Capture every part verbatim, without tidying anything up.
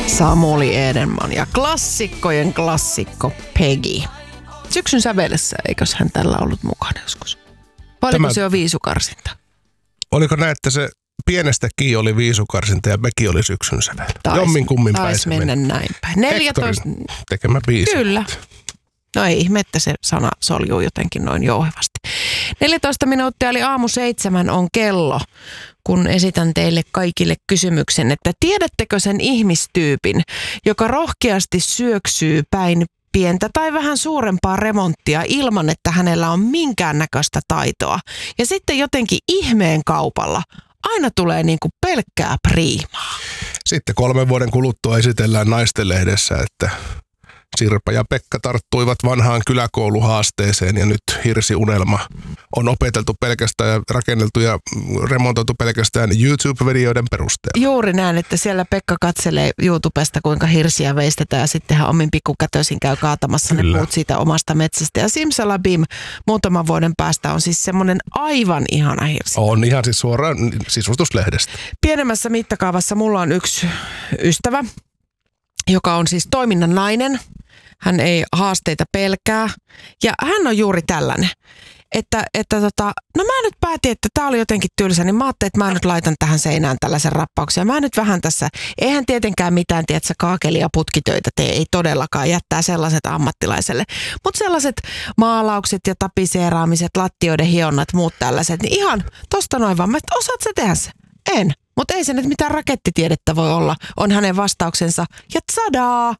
Samuli Edenman ja klassikkojen klassikko Peggy. Syksyn sävelessä, eikös hän tällä ollut mukana joskus? Vai oliko Tämä... se jo viisukarsinta? Oliko näin, että se pienestä Ki oli viisukarsinta ja Peggy oli syksyn sävel? Tais, Jommin kummin päin tais se mennä meni. näin päin. neljätoista tekemä biisi. Kyllä. No ei ihme, että se sana soljuu jotenkin noin jouhevasti. neljätoista minuuttia eli aamu seitsemän on kello, kun esitän teille kaikille kysymyksen, että tiedättekö sen ihmistyypin, joka rohkeasti syöksyy päin pientä tai vähän suurempaa remonttia ilman, että hänellä on minkäännäköistä taitoa. Ja sitten jotenkin ihmeen kaupalla aina tulee niin kuin pelkkää priimaa. Sitten kolmen vuoden kuluttua esitellään Naistenlehdessä, että Sirpa ja Pekka tarttuivat vanhaan kyläkouluhaasteeseen ja nyt hirsiunelma on opeteltu pelkästään ja rakenneltu ja remontoitu pelkästään YouTube-videoiden perusteella. Juuri näin, että siellä Pekka katselee YouTubesta, kuinka hirsiä veistetään ja sitten hän omin pikkukätöisin käy kaatamassa Kyllä. ne puut siitä omasta metsästä. Ja simsalabim muutaman vuoden päästä on siis semmoinen aivan ihana hirsi. On ihan siis suoraan sisustuslehdestä. Pienemmässä mittakaavassa mulla on yksi ystävä, joka on siis toiminnan nainen. Hän ei haasteita pelkää. Ja hän on juuri tällainen. Että, että tota, no mä nyt päätin, että tää oli jotenkin tylsä, niin mä ajattelin, että mä nyt laitan tähän seinään tällaisen rappauksen. Ja mä nyt vähän tässä, eihän tietenkään mitään, tiedätkö, kaakeli- ja putkitöitä tee, ei todellakaan, jättää sellaiset ammattilaiselle. Mutta sellaiset maalaukset ja tapiseeraamiset, lattioiden hionnat, muut tällaiset, niin ihan tosta noin vaan, että osaat sä tehdä se? En. Mutta ei se nyt mitään rakettitiedettä voi olla, on hänen vastauksensa. Ja tsadaa!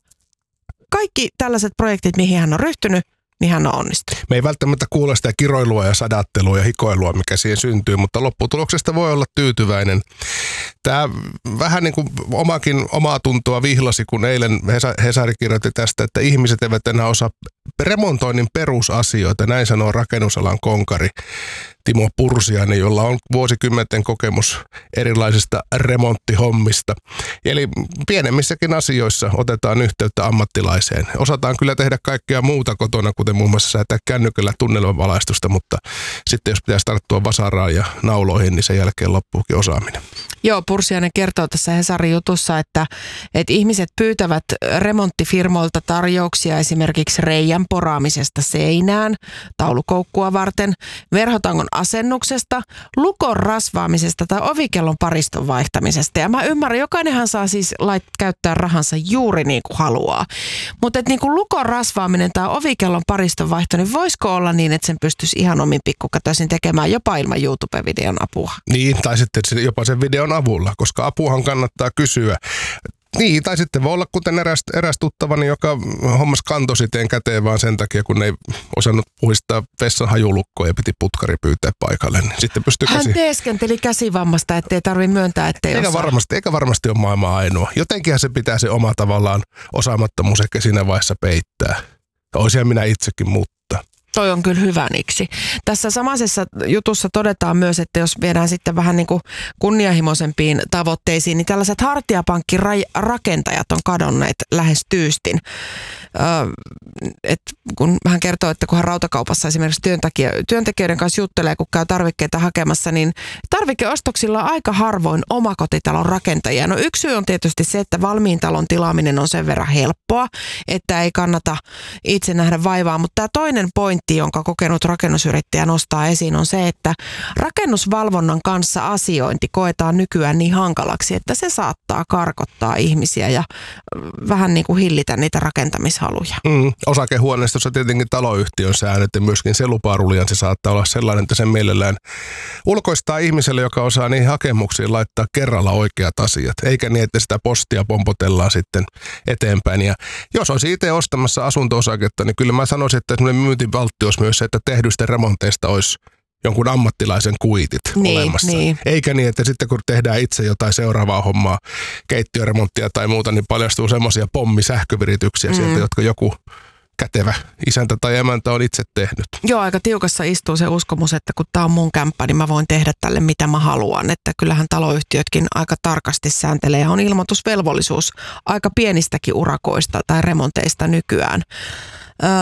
Kaikki tällaiset projektit, mihin hän on ryhtynyt, niin hän on onnistunut. Me ei välttämättä kuulla sitä kiroilua ja sadattelua ja hikoilua, mikä siihen syntyy, mutta lopputuloksesta voi olla tyytyväinen. Tämä vähän niin kuin omakin omaa tuntoa vihlasi, kun eilen Hesari kirjoitti tästä, että ihmiset eivät enää osaa remontoinnin perusasioita. Näin sanoo rakennusalan konkari Timo Pursiainen, jolla on vuosikymmenten kokemus erilaisista remonttihommista. Eli pienemmissäkin asioissa otetaan yhteyttä ammattilaiseen. Osataan kyllä tehdä kaikkea muuta kotona, kuten muun muassa säätää kännykällä tunnelmavalaistusta, mutta sitten jos pitäisi tarttua vasaraan ja nauloihin, niin sen jälkeen loppuukin osaaminen. Joo, Pursiainen kertoo tässä Hesarin jutussa, että, että ihmiset pyytävät remonttifirmoilta tarjouksia esimerkiksi reijän poraamisesta seinään, taulukoukkua varten, verhotangon asennuksesta, lukon rasvaamisesta tai ovikellon pariston vaihtamisesta. Ja mä ymmärrän, jokainenhan saa siis lait, käyttää rahansa juuri niin kuin haluaa. Mutta niin kuin lukon rasvaaminen tai ovikellon pariston vaihto, niin voisiko olla niin, että sen pystyisi ihan omin pikkukätöisin tekemään jopa ilman YouTube-videon apua? Niin, tai sitten jopa sen videon avulla, koska apuhan kannattaa kysyä. Niin, tai sitten voi olla kuten eräs, eräs tuttavani, joka hommas kantositeen käteen vaan sen takia, kun ei osannut puhistaa vessan hajulukkoa ja piti putkari pyytää paikalle. Niin sitten pystyy Hän käsi... teeskenteli käsivammasta, ettei tarvitse myöntää, ettei eikä osaa. varmasti, eikä varmasti ole maailman ainoa. Jotenkinhan se pitää se oma tavallaan osaamattomuus ehkä siinä vaiheessa peittää. Olisin minä itsekin, mutta... Toi on kyllä hyvä niksi. Tässä samaisessa jutussa todetaan myös, että jos viedään sitten vähän niin kuin kunnianhimoisempiin tavoitteisiin, niin tällaiset hartiapankkirakentajat on kadonneet lähes tyystin. Öö, et kun hän kertoo, että kun hän rautakaupassa esimerkiksi työntekijö, työntekijöiden kanssa juttelee, kun käy tarvikkeita hakemassa, niin tarvikeostoksilla on aika harvoin omakotitalon rakentajia. No yksi syy on tietysti se, että valmiin talon tilaaminen on sen verran helppoa, että ei kannata itse nähdä vaivaa, mutta tämä toinen pointti, jonka kokenut rakennusyrittäjä nostaa esiin, on se, että rakennusvalvonnan kanssa asiointi koetaan nykyään niin hankalaksi, että se saattaa karkottaa ihmisiä ja vähän niin kuin hillitä niitä rakentamishaluja. Mm, osakehuoneistossa tietenkin taloyhtiön säännöt ja myöskin se luparulian se saattaa olla sellainen, että sen mielellään ulkoistaa ihmiselle, joka osaa niihin hakemuksiin laittaa kerralla oikeat asiat, eikä niin, että sitä postia pompotellaan sitten eteenpäin. Ja jos olisi itse ostamassa asunto-osaketta, niin kyllä mä sanoisin, että semmoinen myyntivaltti olisi myös se, että tehdyistä remonteista olisi jonkun ammattilaisen kuitit niin, olemassa. Niin. Eikä niin, että sitten kun tehdään itse jotain seuraavaa hommaa, keittiöremonttia tai muuta, niin paljastuu semmoisia pommisähkövirityksiä mm. sieltä, jotka joku kätevä isäntä tai emäntä on itse tehnyt. Joo, aika tiukassa istuu se uskomus, että kun tämä on mun kämppä, niin mä voin tehdä tälle mitä mä haluan. Että kyllähän taloyhtiötkin aika tarkasti sääntelee ja on ilmoitusvelvollisuus aika pienistäkin urakoista tai remonteista nykyään. Öö,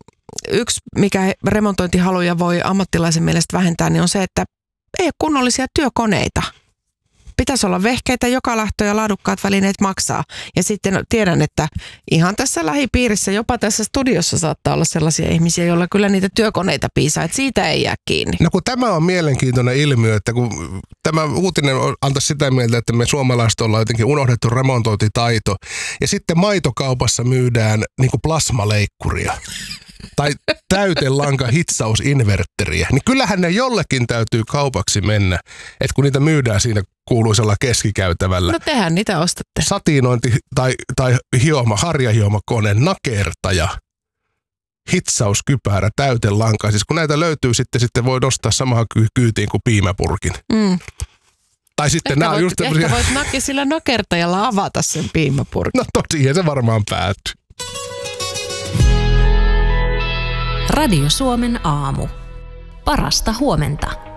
Yksi, mikä remontointihaluja voi ammattilaisen mielestä vähentää, niin on se, että ei ole kunnollisia työkoneita. pitäisi olla vehkeitä, joka lähtö ja laadukkaat välineet maksaa. Ja sitten tiedän, että ihan tässä lähipiirissä, jopa tässä studiossa saattaa olla sellaisia ihmisiä, joilla kyllä niitä työkoneita piisaa, että siitä ei jää kiinni. No kun tämä on mielenkiintoinen ilmiö, että kun tämä uutinen antaisi sitä mieltä, että me suomalaiset ollaan jotenkin unohdettu remontointitaito ja sitten maitokaupassa myydään niin kuin plasmaleikkuria tai täytelanka hitsausinvertteriä, niin kyllähän ne jollekin täytyy kaupaksi mennä, että kun niitä myydään siinä kuuluisella keskikäytävällä. No tehän niitä ostatte. Satinointi tai, tai hioma, harjahiomakone, nakertaja, hitsauskypärä, täytelanka. Siis kun näitä löytyy, sitten, sitten voi nostaa samaan kyytiin kuin piimäpurkin. Mm. Tai sitten ehkä nämä voit, just ehkä voit nake sillä nakertajalla avata sen piimäpurkin. No tosiaan se varmaan päättyy. Radio Suomen aamu. Parasta huomenta.